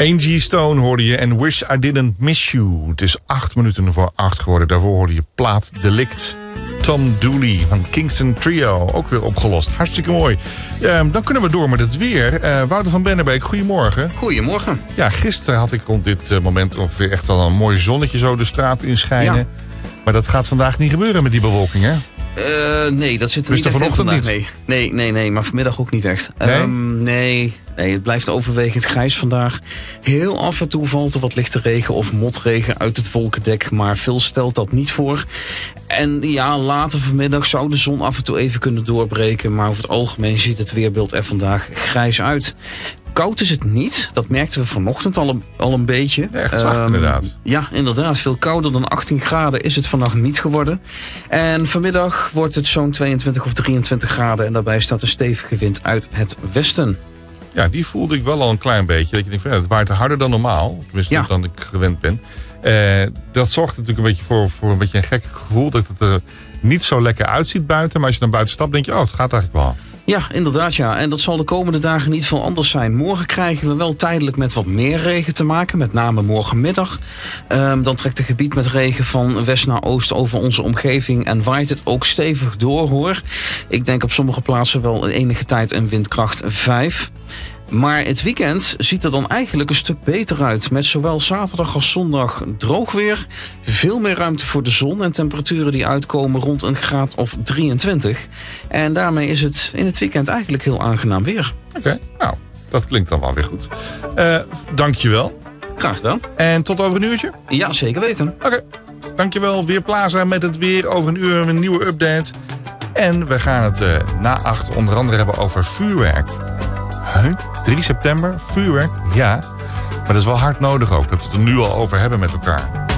Angie Stone hoorde je en Wish I Didn't Miss You. Het is 8:08 geworden. Daarvoor hoorde je Plaat Delict. Tom Dooley van Kingston Trio. Ook weer opgelost. Hartstikke mooi. Dan kunnen we door met het weer. Wouter van Bennebeek, goedemorgen. Goedemorgen. Ja, gisteren had ik rond dit moment ongeveer echt al een mooi zonnetje zo de straat in schijnen. Ja. Maar dat gaat vandaag niet gebeuren met die bewolking, hè? Nee, dat zit er dus niet echt in vandaag. Niet? Nee, maar vanmiddag ook niet echt. Nee? Nee, het blijft overwegend grijs vandaag. Heel af en toe valt er wat lichte regen of motregen uit het wolkendek, maar veel stelt dat niet voor. En ja, later vanmiddag zou de zon af en toe even kunnen doorbreken, maar over het algemeen ziet het weerbeeld er vandaag grijs uit. Koud is het niet, dat merkten we vanochtend al een beetje. Echt zacht inderdaad. Ja, inderdaad. Veel kouder dan 18 graden is het vannacht niet geworden. En vanmiddag wordt het zo'n 22 of 23 graden en daarbij staat een stevige wind uit het westen. Ja, die voelde ik wel al een klein beetje. Dat je denkt, het waait harder dan normaal. Tenminste, dan ik gewend ben. Dat zorgt natuurlijk een beetje voor een beetje een gek gevoel. Dat het er niet zo lekker uitziet buiten. Maar als je dan buiten stapt, denk je, het gaat eigenlijk wel. Ja, inderdaad ja. En dat zal de komende dagen niet veel anders zijn. Morgen krijgen we wel tijdelijk met wat meer regen te maken. Met name morgenmiddag. Dan trekt het gebied met regen van west naar oost over onze omgeving. En waait het ook stevig door, hoor. Ik denk op sommige plaatsen wel enige tijd een windkracht 5. Maar het weekend ziet er dan eigenlijk een stuk beter uit. Met zowel zaterdag als zondag droog weer. Veel meer ruimte voor de zon en temperaturen die uitkomen rond een graad of 23. En daarmee is het in het weekend eigenlijk heel aangenaam weer. Oké, nou, dat klinkt dan wel weer goed. Dankjewel. Graag gedaan. En tot over een uurtje? Ja, zeker weten. Oké, dankjewel. Weerplaza met het weer. Over een uur een nieuwe update. En we gaan het na 8 onder andere hebben over vuurwerk. 3 september, vuurwerk, ja. Maar dat is wel hard nodig ook, dat we het er nu al over hebben met elkaar.